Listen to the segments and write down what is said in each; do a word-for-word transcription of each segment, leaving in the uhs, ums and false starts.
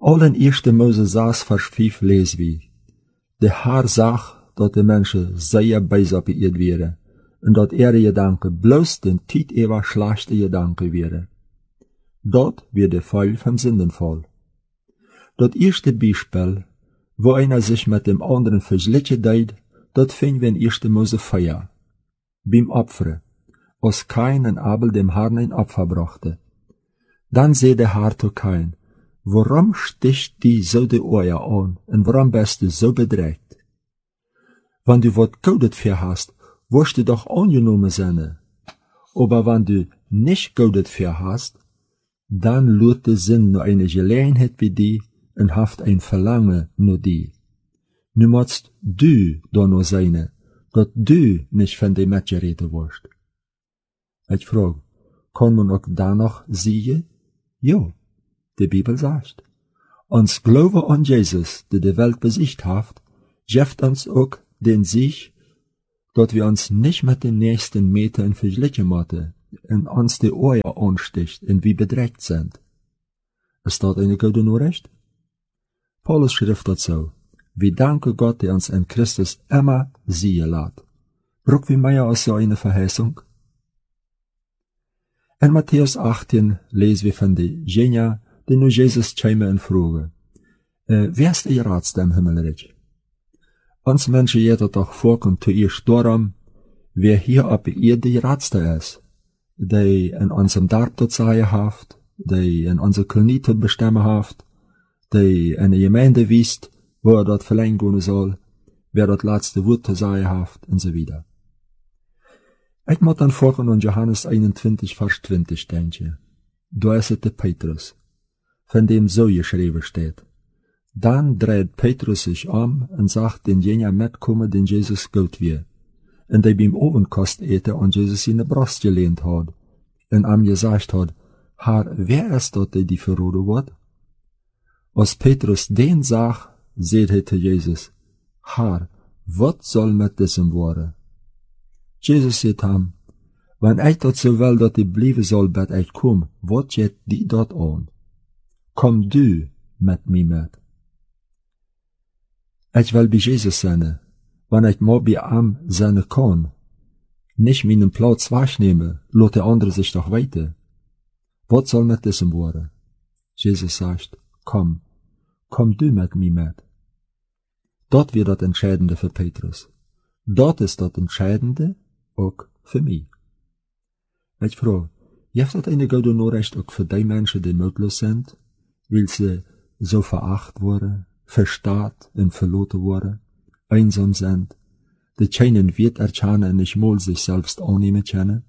Al in eerste Mose zes vers vijf lezen we, de Heer zag dat de mensen zeer bijz op die eerd waren, en dat ihre Gedanken bloos den tijd ewer schlechte Gedanken waren. Dat weer de Fall vom Sündenfall. Dat eerste Beispiel, wo einer sich mit dem anderen verglichen deed, dat finden wir in eerste Mose vier. Beim Opfern, als Kain en Abel dem Herrn ein Opfer brachte. Dann seh der Herr zu Kain, warum sticht die so de Ohren an, und warum bist du so bedrängt? Wenn du wat Gutes für hast, wirst du doch angenommen sein. Aber wenn du nicht Gutes für hast, dann lut der Sinn nur eine Gelegenheit wie die und haft ein Verlangen nur die. Nu musst du da nur sein, dat du nicht von dem mitgeredet wirst. Ich frag, kann man auch danach sehen? Ja, die Bibel sagt. Uns Glaube an Jesus, der die Welt besiegt hat, gibt uns auch den Sieg, dass wir uns nicht mit den nächsten Metern vergleichen müssen und uns die Ohren ansticht und wie bedrängt sind. Ist das eine gute Nachricht? Paulus schrift dazu, wir danken Gott, der uns in Christus immer sehen lässt. Braucht wir mehr als so eine Verheißung? In Matthäus achtzehn lesen wir von der Genia, die nu Jesus käme und frage, äh, wer ist ihr Ratste im Himmelreich? Uns Menschen jeder doch vorkommt zu ihr Sturm, wer hier auf ihr die Ratste ist, die in unserem Darb dort sein haft, die in unserer Kolonie dort bestimmen haft, die in der Gemeinde wisst, wo er dort verlängern gehen soll, wer dort letzte Wort zu sein haft, und so weiter. Ich muss dann vorkommen an Johannes einundzwanzig, Vers zwanzig denken. Da ist es der Petrus, von dem so geschrieben steht. Dann dreht Petrus sich um und sagt den jener mitkommen, den Jesus gut wir, und der beim Ofenkost ete und Jesus in der Brust gelehnt hat, und am gesagt hat, Herr, wer ist dort, der die verroden wird? Als Petrus den sagt, seht er zu Jesus, Herr, was soll mit diesem werden? Jesus sagt ihm, wenn ich dort so will, dass ich bleiben soll, bis ich komm, was geht die dort an? Komm du mit mir mit. Ich will bei Jesus sein, wenn ich mal bei ihm sein kann, nicht meinen Platz wegnehmen, lässt der andere sich doch weiter. Was soll mit diesem werden? Jesus sagt, komm, komm du mit mir mit. Dort wird das Entscheidende für Petrus. Dort ist das Entscheidende auch für mich. Ich frage, gibt das eine gute Nachricht auch für die Menschen, die möglich sind, weil sie so verachtet wurden, verstaat und verloren wurden, einsam sind, die keinen Wert erkennen und nicht mal sich selbst annehmen können?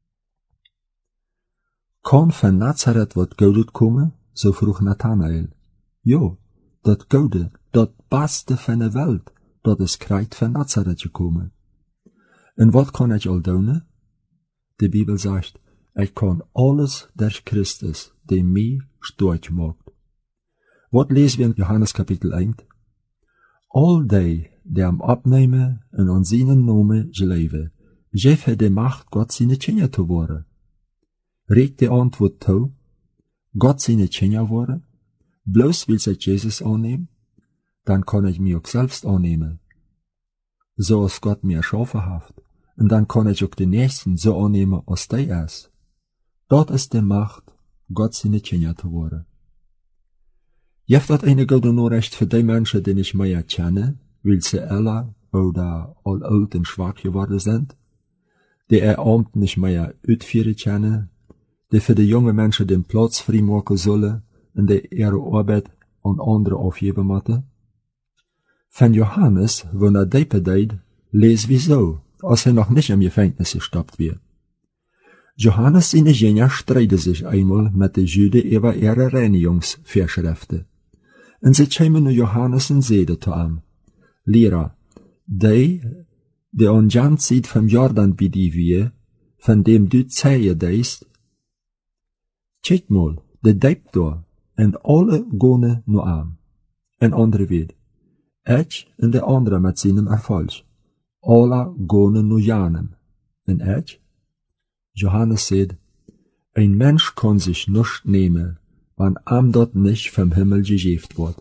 Kann von Nazareth wat Gutes kommen? So frug Nathanael. Ja, dat Gute, dat Beste von der Welt, dat ist kreit von Nazareth gekommen. Und wat kann ich all tun? Die Bibel sagt, ich kann alles durch Christus, der mich stark macht. Wat lesen wir in Johannes Kapitel eins? All die, die am Abnehmen und an seinen Namen geleben, geven de Macht, Gott seine Kinder zu worden. Regt die Antwort zu, Gott seine Kinder worden? Bloß will sich Jesus annehmen? Dann kann ich mich auch selbst annehmen. So als Gott mir erschaffen hat. Und dann kann ich auch den Nächsten so annehmen, als der ist. Dort ist die Macht, Gott seine Kinder zu worden. Gibt das eine gute Nachricht für die Menschen, die ich mehr kenne, weil sie älter oder all alt und schwach geworden sind, die ihr Amt nicht mehr ausführen können, die für die jungen Menschen den Platz frei machen sollen und die ihre Arbeit an andere aufgeben müssen? Von Johannes, wo er die bedeutet, lesen wir so, als er noch nicht im Gefängnis gestoppt wird. Johannes seine Jünger streiten sich einmal mit den Juden über ihre Reinigungsvorschriften. Und sie kämen nur Johannes und sagten zu ihm, Lehrer, die, die an Jan Zeit vom Jordan bei dir wir, von dem du zählen deist, check mal, der deibt da, und alle gehen nur an. Ein anderer wird, ich und der andere mit seinem Erfolg, alle gehen nur janem. Und ich? Johannes sagt, ein Mensch kann sich nicht nehmen, wann am dort nicht vom Himmel gegeben wird.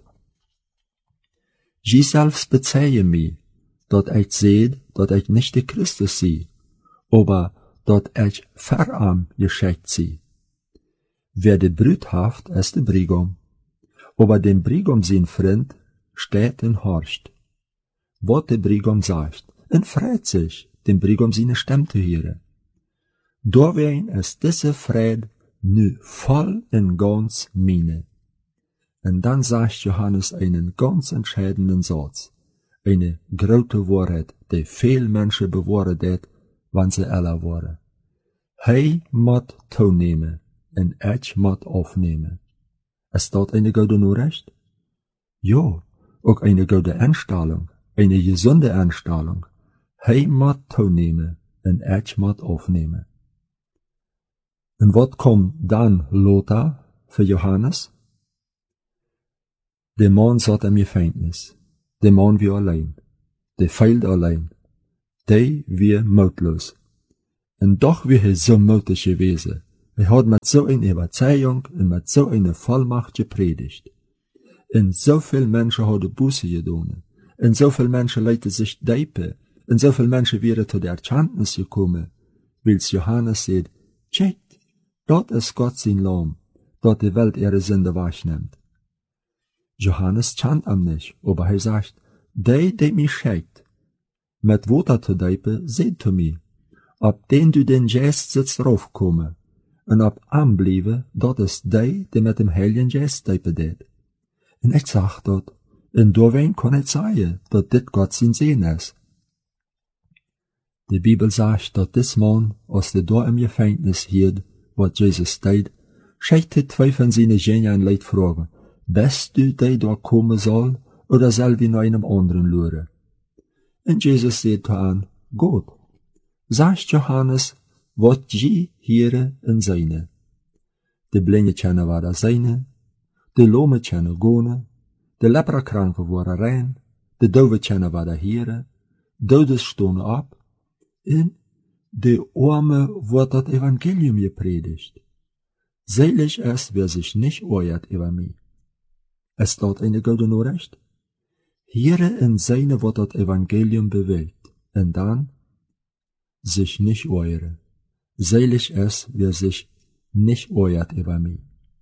Je selbst bezeihe mi, dat ich seht, dat ich nicht der Christus sie, aber dat ich verarm geschickt sie. Wer de Brüd haft, ist de Brigom, aber dem Brigom sein Freund steht und horcht. Wat de Brigom sagt, und freut sich, dem Brigom seine Stimme zu hören. Doorween ist diese Fried nu voll in ganz mine. Und dann sagt Johannes einen ganz entscheidenden Satz, eine große Wahrheit, die viel Menschen bewahren hat, wann sie alle waren. Hij moet toenemen en ich moet aufnehmen. Ist das eine gute Nachricht? Ja, auch eine gute Einstellung, eine gesunde Einstellung. Hij moet toenemen en ich moet aufnehmen. Und wat kommt dann Lothar für Johannes? Der Mann sagt am Gefängnis, der Mann wie allein, der feilt allein, der wie mutlos. Und doch wie er so mutig gewesen, er hat mit so einer Überzeugung und mit so einer Vollmacht gepredigt. Und so viel Menschen haben Buße getan, und so viel Menschen leiten sich deipe, und so viel Menschen wären zu der Erkenntnis gekommen, weil Johannes sagt, tscheit, dort ist Gott sein Lamm, dort die Welt ihre Sünde wahrnimmt. Johannes chant am nicht, aber er sagt, der, der mich schickt, mit Water zu deipe, seht zu mir, ob den du den Geist sitzt draufkomme, und ob anbliebe, dort ist der, der mit dem Heiligen Geist deipe det. Und ich sag dort, und doorheen kann ich sagen, dass dit Gott sein Sehen ist. Die Bibel sagt, dass dis Mann, aus der da im Gefängnis hielt, wat Jesus deed, scheichte zwei von seinen Genien Leid fragen, bist du der da kommen soll, oder soll wir nach einem anderen luren? Und Jesus sagt an, gut, sagt Johannes, wat je hier in seine. De blinde kennen war da seine, de lome kennen gone, de leprakranken waren rein, de dove kennen war da hier, dodes stonden ab, en de Arme wordt das Evangelium gepredigt. Selig ist, wer sich nicht ärgert über mich. Ist dort eine gute Nachricht? Hier in seine wird das Evangelium bewegt, und dann sich nicht ärgern. Selig ist, wer sich nicht ärgert über mich.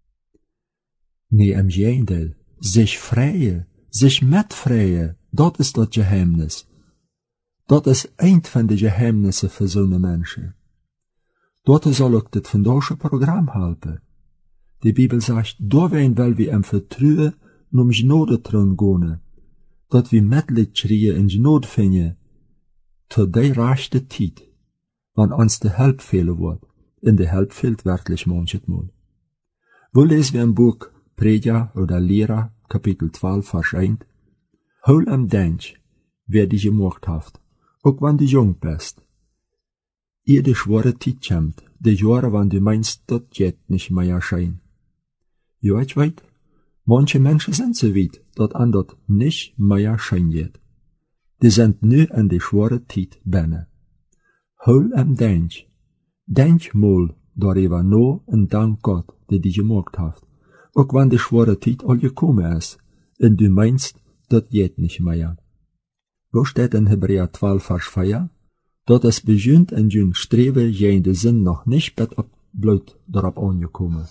Nee, im Gegenteil, sich freie, sich mitfreie, dort ist das Geheimnis. Dat is een van de geheimnissen für so eine Menschen. Dort soll auch das vandaag Programm helpen. Die Bibel sagt, doorheen will wir em vertrouwen om genode tron gone, dat wir Mitleid schreien en genode vinden, tot die rechte Tijd, wann uns de Help fehlen wird, in de Help fehlt wirklich manches Mal. Wo lesen wir im Buch Prediger oder Lehrer, Kapitel zwölf, Vers eins, hol am Denk, wer dich gemacht hat, auch wenn du jung bist. Ihr die schwere Zeit kommt, die Jahre, wann du meinst, das geht nicht mehr erscheint. Ja, ich weiß, manche Menschen sind so weit, dass an das nicht mehr erscheint wird. Die sind nu an die schwere Zeit benne. Hol am Denk, denk mal darüber no und dank Gott, der dich gemacht hat, auch wenn die schwere Zeit all gekommen ist, und du meinst, das geht nicht mehr. Wo steht in Hebräer zwölf, Vers vier? Dort es beginnt in jün Strebe jende Sinn noch nicht bet ab Blut darauf angekommen.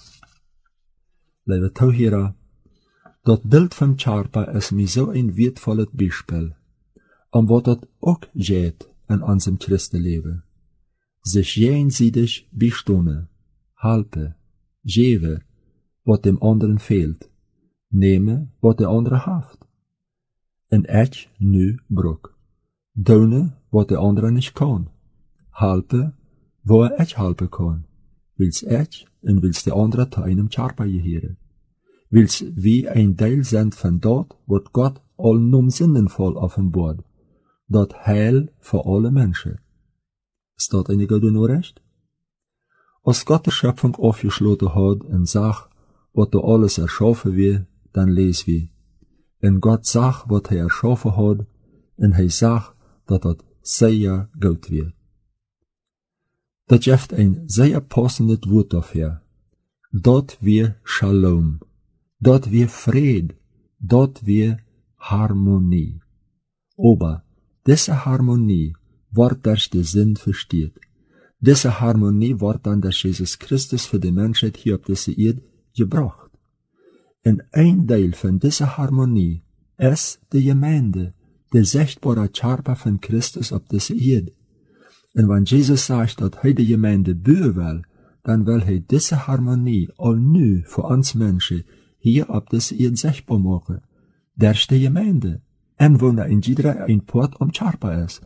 Liebe Zuhörer, das Bild vom Charpa ist mir so ein wertvolles Beispiel, um was das auch geht in unserem Christenleben. Sich jenseitig bestehen, halten, geben, was dem anderen fehlt, nehmen, was der andere hat. En ich nu bruk. Doen wat de andere nicht kann. Helpen, wo ich helpen kann. Wils ich en wils de andere zu einem Charpa gehören. Wils wie ein Teil sind von dort, wat Gott allnum sinnenvoll offenbart. Dat Heil für alle Menschen. Ist das eine gute Nachricht? Als Gott die Schöpfung aufgeschlossen hat und sagt, wat da alles erschaffen wird, dann lesen wir, en Gott sagt, wat hij erschaffen hat, en hij sagt, dat dat sehr gut wird. Dat geeft een sehr passendes Wort dafür. dort wir Shalom, dort wir Fried, dort wir Harmonie. Aber diese Harmonie wordt durch den Sinn versteht. Diese Harmonie wordt dann durch Jesus Christus für die Menschheit hier auf dieser Erde gebracht. En ein Teil von dieser Harmonie ist die Gemeinde, der sichtbare Körper von Christus auf dieser Erde. Und wenn Jesus sagt, dass er die Gemeinde bauen will, dann will er diese Harmonie all nu für uns Menschen hier auf dieser Erde sichtbar machen. Durch die Gemeinde. En wo in jeder ein Port um Körper ist.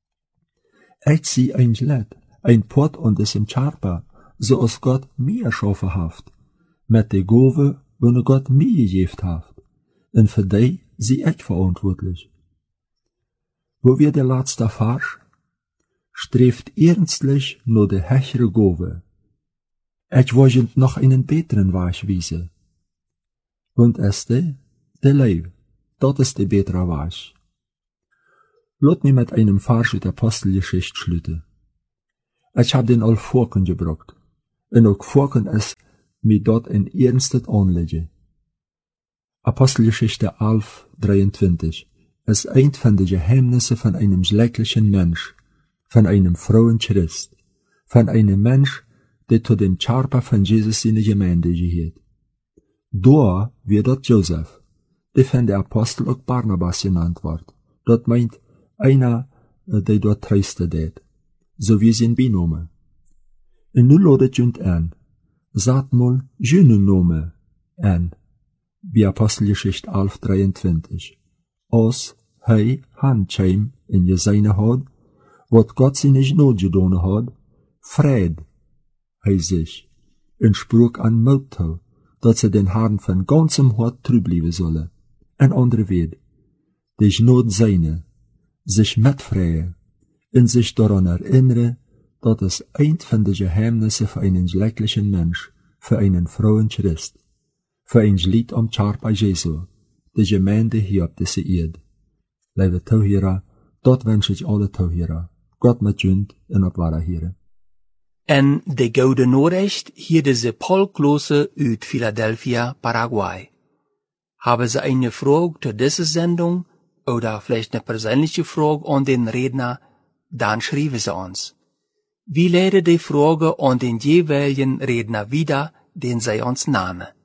Ich sehe ein Glied, ein Port und diesem Körper, so als Gott mir erschaffen hat, mit der Gabe, wo Gott mir gegeben hat. Und für die sie ich verantwortlich. Wo wir der letzte Vers streeft ernstlich nur die höhere Gabe. Ich wollte noch einen besseren Weg wiesen. Und es der, der Leben, das ist der bessere Weg. Lass mich mit einem Vers aus der Apostelgeschichte schließen. Ich hab den all Vorken gebracht, und auch Vorken ist mir dort ein ernstes Anliegen. Apostelgeschichte elf, dreiundzwanzig ist ein von den Geheimnissen von einem schlechtlichen Mensch, von einem frohen Christ, von einem Mensch, der zu dem Körper von Jesus in der Gemeinde gehört. Da wird dort Joseph, der von der Apostel auch Barnabas genannt wird. Dort meint einer, der dort tröste det, so wie sein Binome. Und nu ladet junt an, sagt mal jene Nome an, wie Apostelgeschichte elf, dreiundzwanzig. Als hij handscheim in je seine had, wat Gott sie nicht not gedaan had, Fried, hij sich, en sprach an Mutto, dat ze den Herrn von ganzem Hort treu bleiben solle. Ein andere wird, dich not seine, sich mitfreien, in sich daran erinnere, dat es ein von den Geheimnissen für einen schlechtlichen Mensch, für einen frohen Christ, für ein Lied am Körper Jesu, die Gemeinde hier auf dieser Erde. Liebe Zuhörer, dort wünsche ich alle Zuhörer, Gott mit Jund und auf wahre Here. En de Goude Noorrecht hier deze Paul Klose uit Philadelphia, Paraguay. Haben Sie eine Frage zu dieser Sendung oder vielleicht eine persönliche Frage an den Redner, dann schreiben Sie uns. Wir leiten die Frage an den jeweiligen Redner wieder, den Sie uns nahmen.